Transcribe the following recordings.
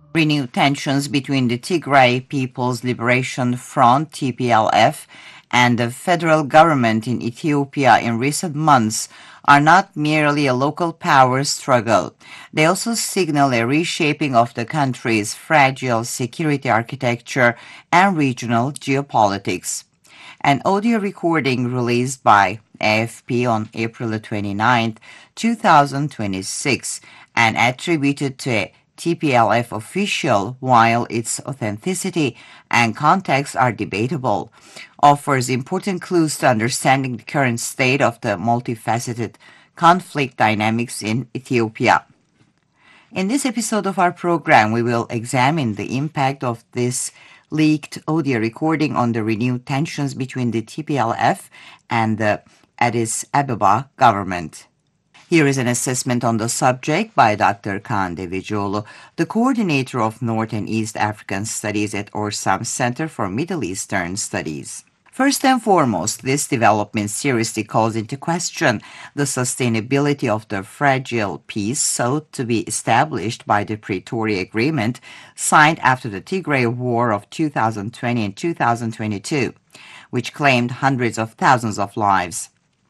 Renewed tensions between the Tigray People's Liberation Front (TPLF) and the federal government in Ethiopia in recent months are not merely a local power struggle. They also signal a reshaping of the country's fragile security architecture and regional geopolitics. An audio recording released by AFP on April 29, 2026, and attributed to a TPLF official, while its authenticity and context are debatable, offers important clues to understanding the current state of the multifaceted conflict dynamics in Ethiopia. In this episode of our program, we will examine the impact of this leaked audio recording on the renewed tensions between the TPLF and the Addis Ababa government. Here is an assessment on the subject by Dr. Kaan Devecioğlu, the coordinator of North and East African Studies at Orsam Center for Middle Eastern Studies. First and foremost, this development seriously calls into question the sustainability of the fragile peace sought to be established by the Pretoria Agreement signed after the Tigray War of 2020 and 2022, which claimed hundreds of thousands of lives.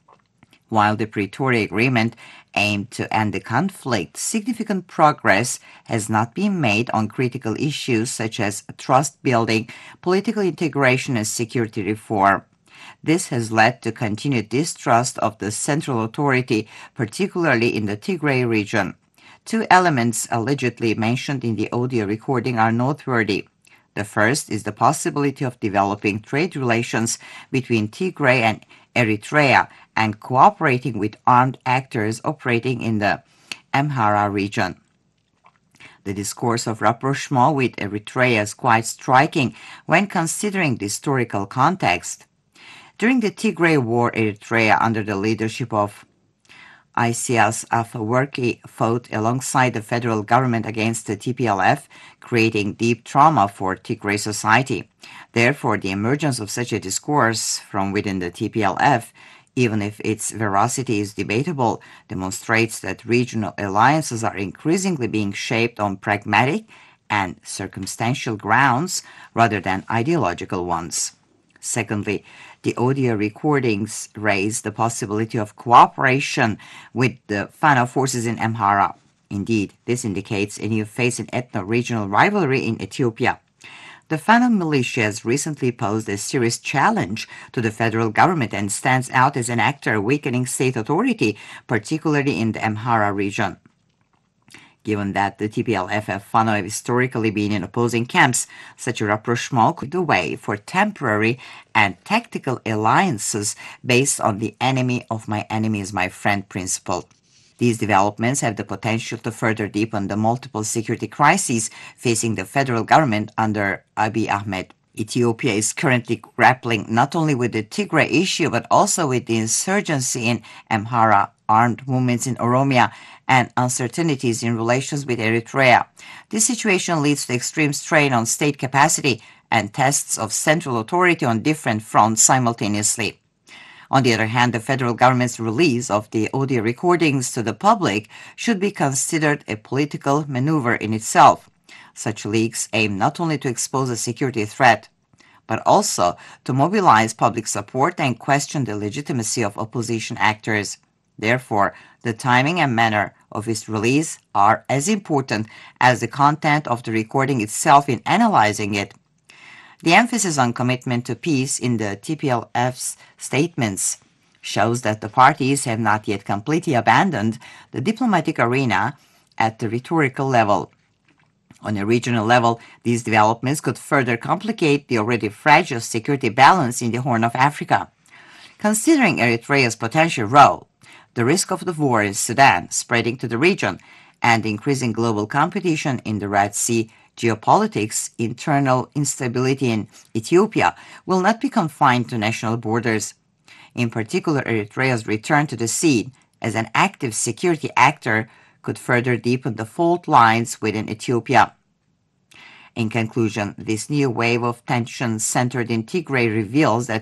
While the Pretoria Agreement aimed to end the conflict, significant progress has not been made on critical issues such as trust building, political integration, and security reform. This has led to continued distrust of the central authority, particularly in the Tigray region. Two elements allegedly mentioned in the audio recording are noteworthy. The first is the possibility of developing trade relations between Tigray and Eritrea and cooperating with armed actors operating in the Amhara region. The discourse of rapprochement with Eritrea is quite striking when considering the historical context. During the Tigray War, Eritrea, under the leadership of Isaias Afwerki, fought alongside the federal government against the TPLF, creating deep trauma for Tigray society. Therefore, the emergence of such a discourse from within the TPLF, even if its veracity is debatable, demonstrates that regional alliances are increasingly being shaped on pragmatic and circumstantial grounds rather than ideological ones. Secondly, the audio recordings raise the possibility of cooperation with the Fano forces in Amhara. Indeed, this indicates a new phase in ethno-regional rivalry in Ethiopia. The Fano militia has recently posed a serious challenge to the federal government and stands out as an actor weakening state authority, particularly in the Amhara region. Given that the TPLF and Fano have historically been in opposing camps, such a rapprochement could the way for temporary and tactical alliances based on the enemy of my enemy is my friend principle. These developments have the potential to further deepen the multiple security crises facing the federal government under Abiy Ahmed. Ethiopia is currently grappling not only with the Tigray issue but also with the insurgency in Amhara, armed movements in Oromia, and uncertainties in relations with Eritrea. This situation leads to extreme strain on state capacity and tests of central authority on different fronts simultaneously. On the other hand, the federal government's release of the audio recordings to the public should be considered a political maneuver in itself. Such leaks aim not only to expose a security threat, but also to mobilize public support and question the legitimacy of opposition actors. Therefore, the timing and manner of its release are as important as the content of the recording itself in analyzing it. The emphasis on commitment to peace in the TPLF's statements shows that the parties have not yet completely abandoned the diplomatic arena at the rhetorical level. On a regional level, these developments could further complicate the already fragile security balance in the Horn of Africa. Considering Eritrea's potential role, the risk of the war in Sudan spreading to the region, and increasing global competition in the Red Sea, geopolitics, internal instability in Ethiopia will not be confined to national borders. In particular, Eritrea's return to the scene as an active security actor could further deepen the fault lines within Ethiopia. In conclusion, this new wave of tension centered in Tigray reveals that